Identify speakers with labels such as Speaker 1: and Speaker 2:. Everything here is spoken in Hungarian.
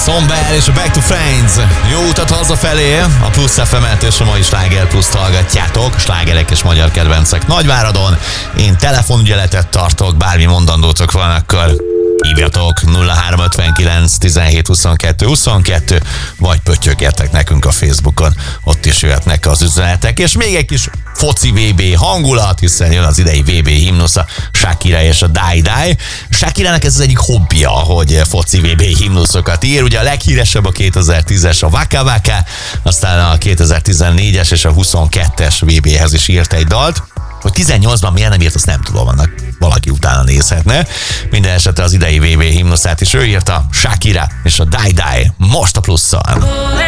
Speaker 1: Somber és a Back to Friends. Jó utat hazafelé, a Plusz FM-et és a mai Sláger Pluszt hallgatjátok. Slágerek és magyar kedvencek Nagyváradon. Én telefonügyeletet tartok, bármi mondandótok van, akkor hívjatok 0359 17 22 22, vagy pöttyögjetek nekünk a Facebookon, ott is jöhetnek az üzenetek, és még egy kis foci VB hangulat, hiszen jön az idei VB himnusza, Shakira és a Die Die. Shakirának ez az egyik hobbija, hogy foci VB himnuszokat ír, ugye a leghíresebb a 2010-es a Waka Waka, aztán a 2014-es és a 22-es VB-hez is írt egy dalt. Hogy 18-ban miért nem írt, azt nem tudom, annak valaki utána nézhetne. Minden esetre az idei VB himnuszát is ő írta, Shakira és a Die Die, most a Plusszal.